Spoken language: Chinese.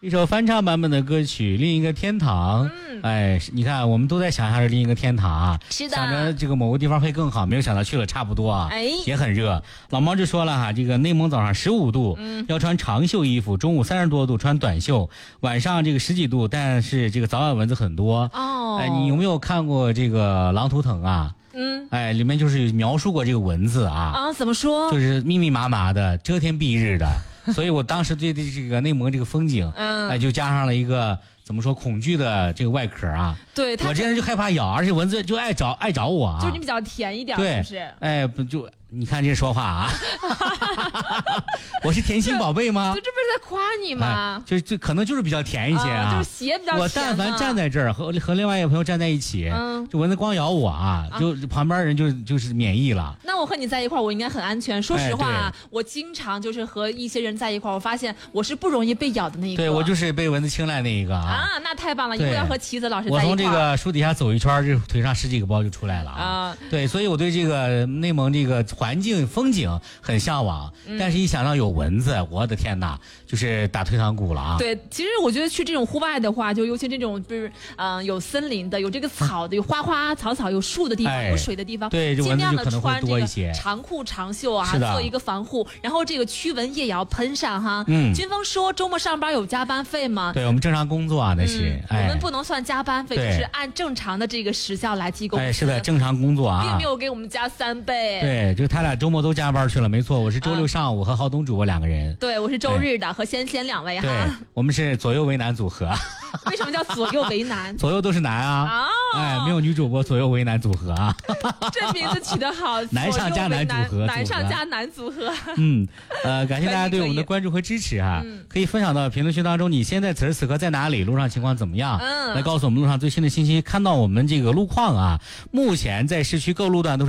一首翻唱版本的歌曲《另一个天堂》。哎，你看，我们都在想象着另一个天堂啊， 是的， 想着这个某个地方会更好，没有想到去了差不多啊，也很热。老猫就说了哈，这个内蒙早上15度，要穿长袖衣服；中午30多度穿短袖，晚上这个10几度，但是这个早晚蚊子很多。 哦， 哎，你有没有看过这个《狼图腾》啊？哎，里面就是描述过这个蚊子啊， 怎么说？ 就是密密麻麻的，遮天蔽日的。所以我当时对这个内蒙这个风景，哎，就加上了一个怎么说恐惧的这个外壳啊。 对， 我这人就害怕咬，而且蚊子就爱找我啊。 就是你比较甜一点， 对， 是不是？ 哎，不就你看这说话啊，我是甜心宝贝吗？ 这不是在夸你吗？ 就可能就是比较甜一些啊， 就是血比较甜。 我但凡站在这儿和另外一个朋友站在一起，就蚊子光咬我啊，就旁边人就是免疫了。 那我和你在一块儿，我应该很安全。说实话，我经常就是和一些人在一块儿，我发现我是不容易被咬的那一个。 对，我就是被蚊子青睐那一个啊。 那太棒了！以后要和齐泽老师在一块儿。我从这个树底下走一圈，这腿上10几个包就出来了啊。对，所以我对这个内蒙这个环境风景很向往，但是一想到有蚊子，我的天哪，就是打退堂鼓了啊。 对，其实我觉得去这种户外的话，就尤其这种就是有森林的、有这个草的、有花花草草、有树的地方、有水的地方， 对， 尽量的穿这个长裤长袖啊，做一个防护。然后这个驱蚊液也要喷上哈。军方说周末上班有加班费吗？ 对，我们正常工作啊，那是。 我们不能算加班费，就是按正常的这个时效来计工资。 哎，是的，正常工作啊， 并没有给我们加3倍。 对，就他俩周末都加班去了，没错。我是周六上午和浩东主播2个人。 对，我是周日的和仙2位哈。 对，我们是左右为难组合。 为什么叫左右为难？ 左右都是男啊。哎，没有女主播，左右为难组合啊。 这名字取得好， 男上加男组合， 男上加男组合。 感谢大家对我们的关注和支持哈，可以分享到评论区当中，你现在此时此刻在哪里，路上情况怎么样？来告诉我们路上最新的信息。看到我们这个路况啊，目前在市区各路段都是